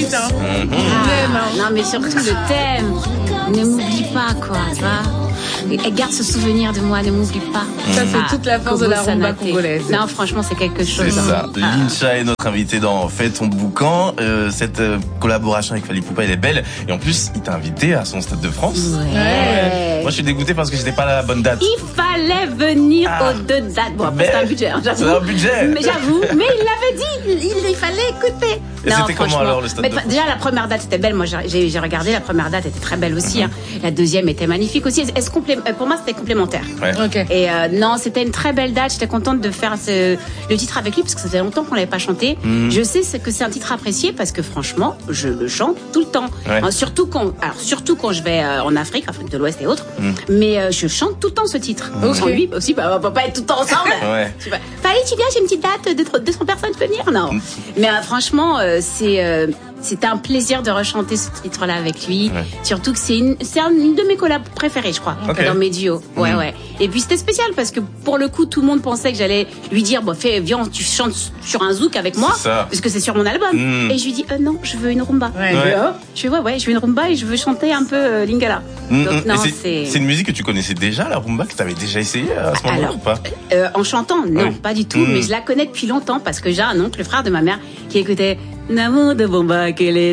suite, hein. Non, mais surtout le thème. Ne m'oublie pas, quoi, tu vois. Et garde ce souvenir de moi, ne m'oublie pas. Ça, c'est toute la force de la rumba congolaise. Non, franchement, c'est quelque chose. C'est ça. Lincha est notre invité dans Fais ton boucan. Cette collaboration avec Fally Ipupa, elle est belle. Et en plus, il t'a invité à son Stade de France. Ouais. Moi, je suis dégoûté parce que j'étais pas à la bonne date. Il fallait venir aux 2 dates. Bon, après, c'est un budget, hein, j'avoue. C'est un budget. Mais j'avoue. Mais il l'avait dit. Il fallait écouter. Et c'était comment alors le Stade de France? Déjà, la première date était belle. Moi, j'ai regardé. La première date était très belle aussi. Hein. La deuxième était magnifique aussi. Pour moi, c'était complémentaire. Ouais. Ok. Et non, c'était une très belle date. J'étais contente de faire le titre avec lui parce que ça faisait longtemps qu'on l'avait pas chanté. Je sais que c'est un titre apprécié parce que franchement, je le chante tout le temps. Ouais. Surtout quand je vais en Afrique de l'Ouest et autres. Mais je chante tout le temps ce titre. Sans lui aussi, on peut pas être tout le temps ensemble. Ouais. Fallait, tu viens, j'ai une petite date de 200 personnes, tu peux venir? Non. Mais franchement, c'était un plaisir de rechanter ce titre-là avec lui. Ouais. Surtout que c'est une de mes collabs préférées, je crois, dans mes duos. Ouais. Et puis c'était spécial parce que pour le coup, tout le monde pensait que j'allais lui dire, bon, viens, tu chantes sur un zouk avec moi, parce que c'est sur mon album. Et je lui dis, non, je veux une rumba. Je veux une rumba et je veux chanter un peu Lingala. Donc non, c'est une musique que tu connaissais déjà, la rumba, que tu avais déjà essayé à ce moment-là ou pas? En chantant, non, pas du tout. Mais je la connais depuis longtemps parce que j'ai un oncle, le frère de ma mère, qui écoutait Namo de Bomba Kele,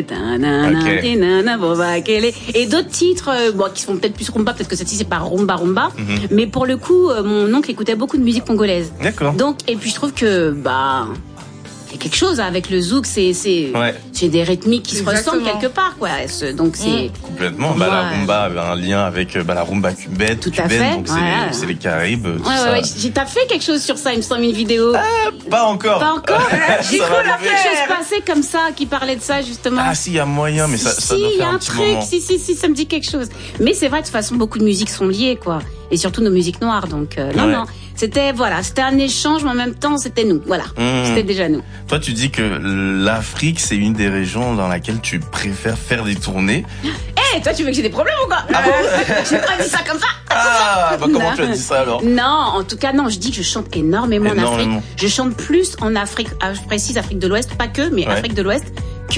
Bomba Kele, et d'autres titres qui sont peut-être plus rumba, peut-être que celle-ci c'est pas rumba, mais pour le coup, mon oncle écoutait beaucoup de musique congolaise. D'accord. Donc, et puis je trouve que il y a quelque chose avec le zouk, c'est des rythmiques qui se ressemblent quelque part, quoi. Donc c'est complètement. La rumba avait un lien avec la rumba cubaine. Tout à fait. Donc c'est les Caraïbes. T'as fait quelque chose sur ça, il me semble, une vidéo. Pas encore. J'ai cru la quelque chose passer comme ça, qui parlait de ça justement. Ah si, il y a moyen, mais ça doit il y faire a un petit truc. moment. Si, ça me dit quelque chose. Mais c'est vrai, de toute façon, beaucoup de musiques sont liées, quoi. Et surtout nos musiques noires. Donc non. C'était un échange, mais en même temps, c'était nous. Voilà, c'était déjà nous. Toi, tu dis que l'Afrique, c'est une des régions dans laquelle tu préfères faire des tournées. Toi, tu veux que j'ai des problèmes ou quoi? Ah bon? J'ai pas dit ça comme ça. Comment tu as dit ça alors? Non, en tout cas, non. Je dis que je chante énormément en Afrique. Je chante plus en Afrique, je précise Afrique de l'Ouest, pas que, mais Afrique de l'Ouest,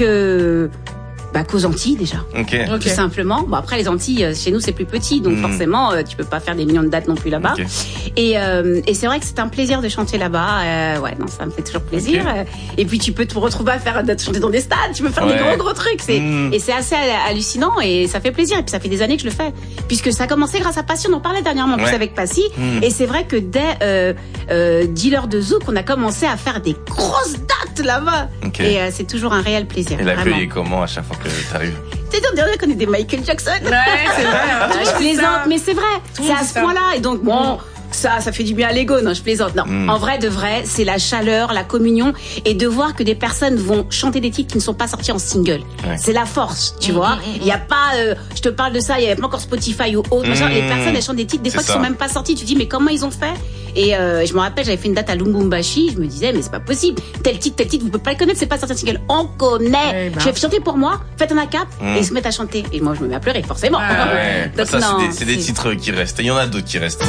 qu'aux Antilles déjà. Tout simplement. Bon, après les Antilles, chez nous c'est plus petit, donc forcément tu peux pas faire des millions de dates non plus là-bas. Et c'est vrai que c'est un plaisir de chanter là-bas. Ça me fait toujours plaisir. Et puis tu peux te retrouver à chanter dans des stades, tu peux faire des gros trucs. Et c'est assez hallucinant et ça fait plaisir. Et puis ça fait des années que je le fais, puisque ça a commencé grâce à Passy. On en parlait dernièrement plus avec Passy. Et c'est vrai que dès Dealer de Zouk, on a commencé à faire des grosses dates là-bas. Et c'est toujours un réel plaisir. Et l'accueil est comment à chaque fois que t'arrives? C'est dire qu'on est des Michael Jackson. Ouais, c'est vrai. Je plaisante, mais c'est vrai. C'est à ce point-là. Et donc, ça fait du bien à l'ego. Non, je plaisante. Non, en vrai, de vrai, c'est la chaleur, la communion et de voir que des personnes vont chanter des titres qui ne sont pas sortis en single. C'est la force, tu vois. Il y a pas, je te parle de ça, il y avait pas encore Spotify ou autre. Les personnes, elles chantent des titres des fois qui sont même pas sortis. Tu te dis, mais comment ils ont fait? Et je me rappelle, j'avais fait une date à Lubumbashi. Je me disais, mais c'est pas possible. Tel titre, vous pouvez pas le connaître. C'est pas sorti en single. On connaît. Je vais chanter pour moi. Faites un acap et ils se mettent à chanter. Et moi, je me mets à pleurer, forcément. Donc, c'est des titres qui restent. Il y en a d'autres qui restent.